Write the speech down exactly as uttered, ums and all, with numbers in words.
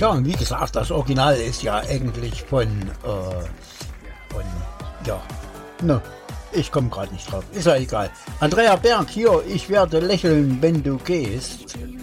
Tja, und wie gesagt, das Original ist ja eigentlich von, äh, von, ja, ne, ich komme gerade nicht drauf, ist ja egal. Andrea Berg hier, ich werde lächeln, wenn du gehst.